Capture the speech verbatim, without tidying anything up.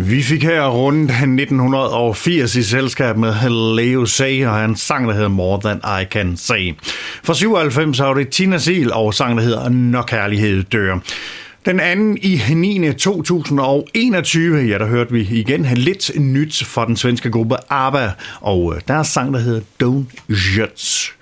Vi fik her rundt nitten firs i selskab med Leo Sayer og en sang, der hedder More Than I Can Say. For syvoghalvfems har det Tina Ziel og sang, der hedder Når Kærlighed Dør. Den anden i niende to tusind og enogtyve, ja, der hørte vi igen lidt nyt fra den svenske gruppe ABBA, og deres sang, der hedder Don't Judge.